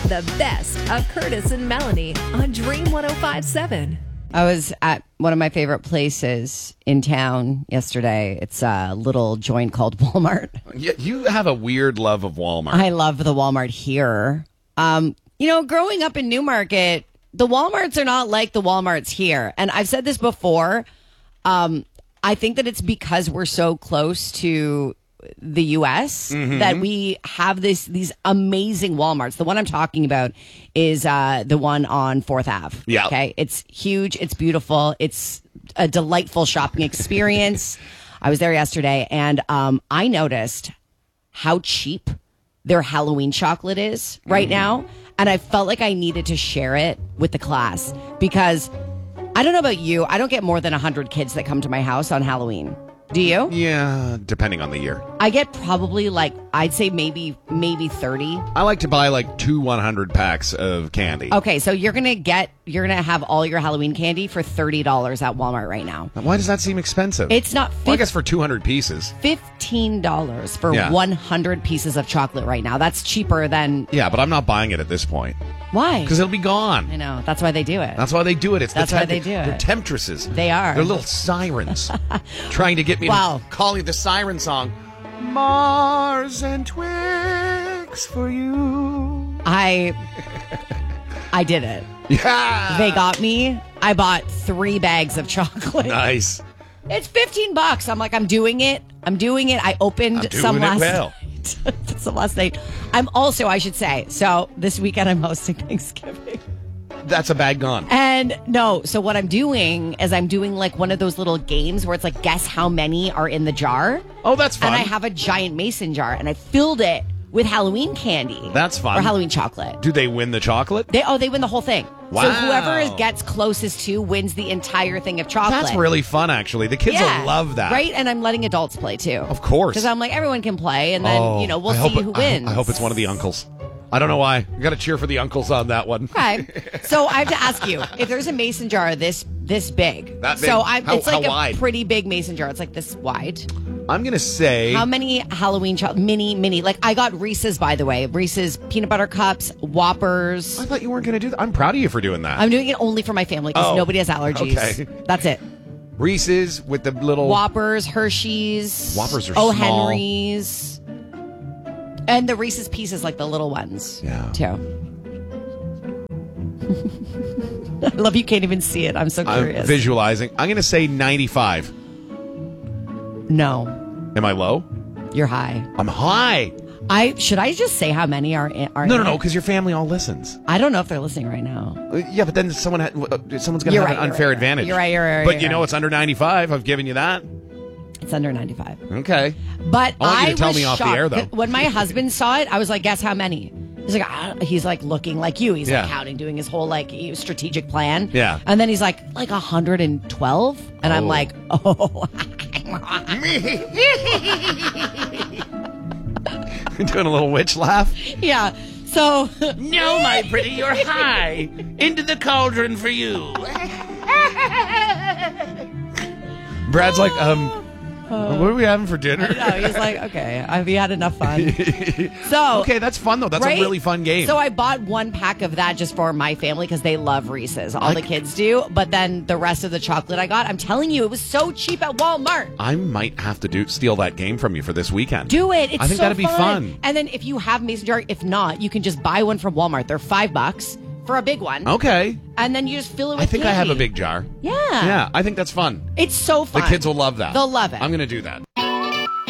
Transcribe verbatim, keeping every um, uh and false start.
The best of Curtis and Melanie on Dream one oh five point seven. I was at one of my favorite places in town yesterday. It's a little joint called Walmart. You, you have a weird love of Walmart. I love the Walmart here. Um, you know, growing up in Newmarket, the Walmarts are not like the Walmarts here. And I've said this before. Um, I think that it's because we're so close to the U S Mm-hmm. that we have this these amazing Walmarts. The one I'm talking about is uh, the one on fourth Avenue. Yeah. Okay. It's huge. It's beautiful. It's a delightful shopping experience. I was there yesterday, and um, I noticed how cheap their Halloween chocolate is right now. And I felt like I needed to share it with the class because I don't know about you. I don't get more than one hundred kids that come to my house on Halloween. Do you? Yeah, depending on the year. I get probably like, I'd say maybe, maybe thirty. I like to buy like two one hundred packs of candy. Okay, so you're going to get, you're going to have all your Halloween candy for thirty dollars at Walmart right now. Why does that seem expensive? It's not Well, I guess for two hundred pieces. fifteen dollars for Yeah. one hundred pieces of chocolate right now. That's cheaper than, Yeah, but I'm not buying it at this point why? because it'll be gone. I know, that's why they do it. That's why they do it. It's That's the why temp- they do it. They're temptresses. They are. They're little sirens trying to get me Wow. to calling the siren song. Mars and Twix for you. I, I did it. Yeah. They got me. I bought three bags of chocolate. Nice. It's fifteen bucks. I'm like, I'm doing it. I'm doing it. I opened I'm doing some it last well. night. some last night. I'm also, I should say, so this weekend I'm hosting Thanksgiving. That's a bag gone. And no, so what I'm doing is I'm doing like one of those little games where it's like, guess how many are in the jar. Oh, that's fun. And I have a giant mason jar and I filled it with Halloween candy. That's fun. Or Halloween chocolate. Do they win the chocolate? They oh, they win the whole thing. Wow. So whoever is, gets closest to wins the entire thing of chocolate. That's really fun, actually. The kids Yeah, will love that. right? And I'm letting adults play too. Of course. Because I'm like, everyone can play, and then, Oh, you know, we'll I see hope it- who I- wins. I hope it's one of the uncles. I don't know why. You got to cheer for the uncles on that one. Okay. So I have to ask you, if there's a mason jar this this big. That big? So I, How- it's like how a wide? pretty big mason jar. It's like this wide. I'm going to say... How many Halloween cho- mini mini? Like I got Reese's, by the way. Reese's peanut butter cups, Whoppers. I thought you weren't going to do that. I'm proud of you for doing that. I'm doing it only for my family because Oh, nobody has allergies. okay. That's it. Reese's with the little... Whoppers, Hershey's. Whoppers are Oh, small. Henry's. And the Reese's Pieces, like the little ones. Yeah. Too. I love you can't even see it. I'm so I'm curious. visualizing. I'm going to say ninety-five. No, Am I low? you're high. I'm high. I should I just say how many are in, are No, in no, no, it? because your family all listens. I don't know if they're listening right now. Uh, Yeah, but then someone ha- uh, someone's going to You're have right, an you're unfair right, advantage. you're right, you're right, But you're you know right. it's under ninety-five. I've given you that. It's under ninety-five. Okay. But I want you I to tell was me off the shocked. air, though. When my husband saw it, I was like, guess how many? He's like, ah, he's like looking like you. He's Yeah. like counting, doing his whole like strategic plan. Yeah. And then he's like, like one hundred twelve. And I'm Oh. like, oh. Doing a little witch laugh. Yeah. So No, my pretty, you're high. Into the cauldron for you. Brad's like, um, what are we having for dinner? no, he's like, okay, have you had enough fun? So Okay, that's fun, though. That's right? a really fun game. So I bought one pack of that just for my family because they love Reese's. All I- the kids do. But then the rest of the chocolate I got, I'm telling you, it was so cheap at Walmart. I might have to do steal that game from you for this weekend. Do it. It's I think so that'd be fun. And then if you have mason jar, if not, you can just buy one from Walmart. They're five bucks for a big one. Okay. And then you just fill it with I think I have a candy. big jar. Yeah. Yeah, I think that's fun. It's so The fun. kids will love that. They'll love it. I'm going to do that.